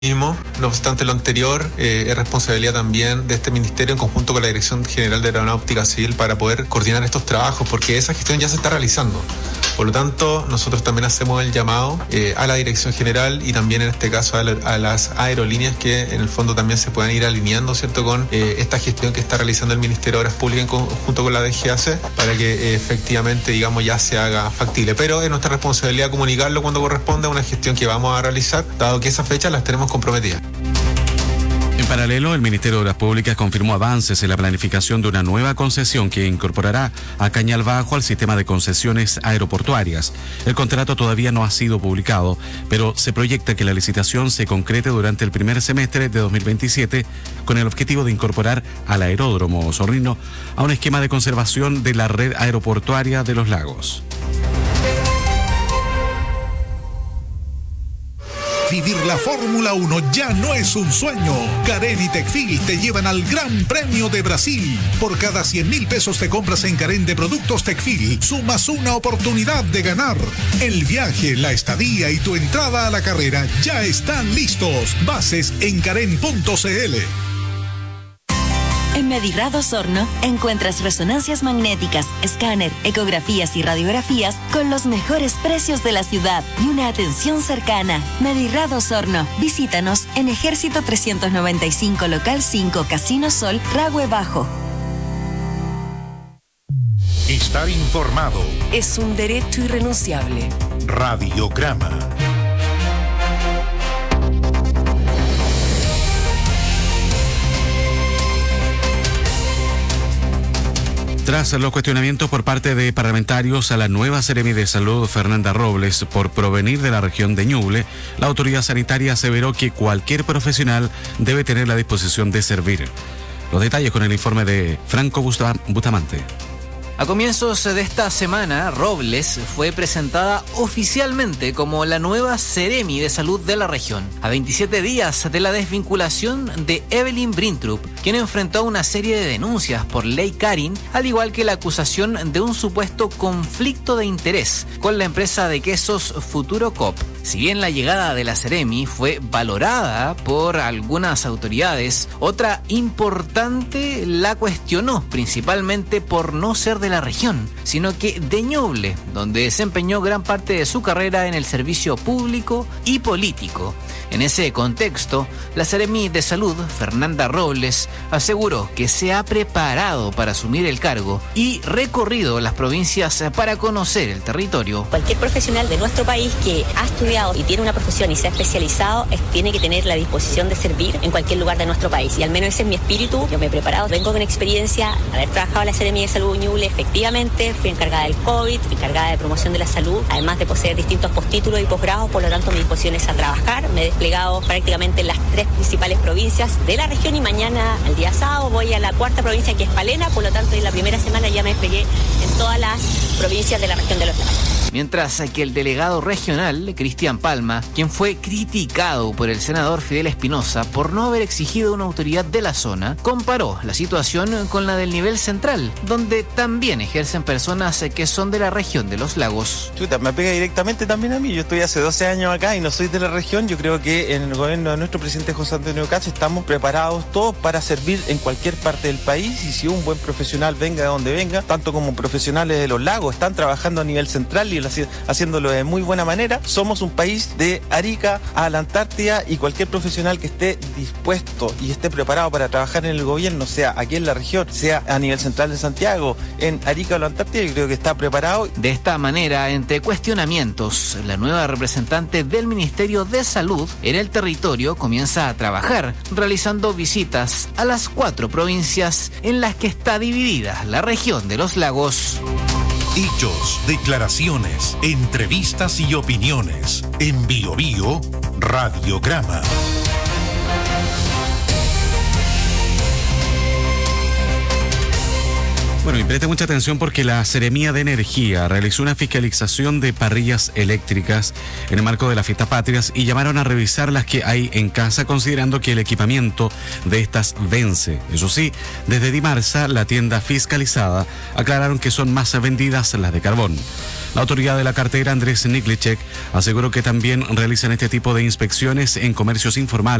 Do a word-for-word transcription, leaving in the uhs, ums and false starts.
mismo. No obstante lo anterior, eh, es responsabilidad también de este ministerio en conjunto con la Dirección General de Aeronáutica Civil para poder coordinar estos trabajos, porque esa gestión ya se está realizando. Por lo tanto, nosotros también hacemos el llamado eh, a la Dirección General y también en este caso a, la, a las aerolíneas que en el fondo también se puedan ir alineando, ¿cierto?, con eh, esta gestión que está realizando el Ministerio de Obras Públicas en conjunto con la D G A C para que eh, efectivamente, digamos, ya se haga factible. Pero es nuestra responsabilidad comunicarlo cuando corresponde a una gestión que vamos a realizar, dado que esas fechas las tenemos comprometidas. En paralelo, el Ministerio de Obras Públicas confirmó avances en la planificación de una nueva concesión que incorporará a Cañal Bajo al sistema de concesiones aeroportuarias. El contrato todavía no ha sido publicado, pero se proyecta que la licitación se concrete durante el primer semestre de dos mil veintisiete con el objetivo de incorporar al aeródromo Osornino a un esquema de conservación de la red aeroportuaria de los lagos. Vivir la Fórmula uno ya no es un sueño. Carén y Tecfil te llevan al Gran Premio de Brasil. Por cada cien mil pesos te compras en Carén de productos Tecfil, sumas una oportunidad de ganar. El viaje, la estadía y tu entrada a la carrera ya están listos. Bases en carén punto c l. En Medirrad Osorno encuentras resonancias magnéticas, escáner, ecografías y radiografías con los mejores precios de la ciudad y una atención cercana. Medirrad Osorno. Visítanos en Ejército trescientos noventa y cinco, Local cinco, Casino Sol, Ragüe Bajo. Estar informado es un derecho irrenunciable. Radiograma. Tras los cuestionamientos por parte de parlamentarios a la nueva Seremi de Salud, Fernanda Robles, por provenir de la región de Ñuble, la autoridad sanitaria aseveró que cualquier profesional debe tener la disposición de servir. Los detalles con el informe de Franco Bustamante. A comienzos de esta semana, Robles fue presentada oficialmente como la nueva Seremi de Salud de la región, a veintisiete días de la desvinculación de Evelyn Brintrup, quien enfrentó una serie de denuncias por ley Karin, al igual que la acusación de un supuesto conflicto de interés con la empresa de quesos Futuro Coop. Si bien la llegada de la Seremi fue valorada por algunas autoridades, otra importante la cuestionó, principalmente por no ser de la región, sino que de Ñuble, donde desempeñó gran parte de su carrera en el servicio público y político. En ese contexto, la Seremi de Salud, Fernanda Robles, aseguró que se ha preparado para asumir el cargo y recorrido las provincias para conocer el territorio. Cualquier profesional de nuestro país que ha estudiado y tiene una profesión y se ha especializado es, tiene que tener la disposición de servir en cualquier lugar de nuestro país. Y al menos ese es mi espíritu. Yo me he preparado, vengo con experiencia, haber trabajado en la Seremi de Salud Ñuble, efectivamente, fui encargada del COVID, fui encargada de promoción de la salud, además de poseer distintos postítulos y posgrados, por lo tanto mi disposición es a trabajar. Me he desplegado prácticamente en las tres principales provincias de la región y mañana, el día sábado, voy a la cuarta provincia, que es Palena, por lo tanto en la primera semana ya me desplegué en todas las provincias de la región de los lagos. Mientras que el delegado regional, Cristian Palma, quien fue criticado por el senador Fidel Espinosa por no haber exigido una autoridad de la zona, comparó la situación con la del nivel central, donde también ejercen personas que son de la región de los lagos. Chuta, me pega directamente también a mí. Yo estoy hace doce años acá y no soy de la región. Yo creo que en el gobierno de nuestro presidente José Antonio Caz estamos preparados todos para servir en cualquier parte del país, y si un buen profesional, venga de donde venga, tanto como profesionales de los lagos, están trabajando a nivel central y haciéndolo de muy buena manera. Somos un país de Arica a la Antártida, y cualquier profesional que esté dispuesto y esté preparado para trabajar en el gobierno, sea aquí en la región, sea a nivel central de Santiago, en Arica o la Antártida, yo creo que está preparado. De esta manera, entre cuestionamientos, la nueva representante del Ministerio de Salud en el territorio comienza a trabajar, realizando visitas a las cuatro provincias en las que está dividida la región de los lagos. Hechos, declaraciones, entrevistas y opiniones. En Bio Bio, Radiograma. Bueno, y preste mucha atención porque la Seremía de Energía realizó una fiscalización de parrillas eléctricas en el marco de las fiestas patrias y llamaron a revisar las que hay en casa, considerando que el equipamiento de estas vence. Eso sí, desde Dimarsa, la tienda fiscalizada, aclararon que son más vendidas las de carbón. La autoridad de la cartera, Andrés Niklicek, aseguró que también realizan este tipo de inspecciones en comercios informales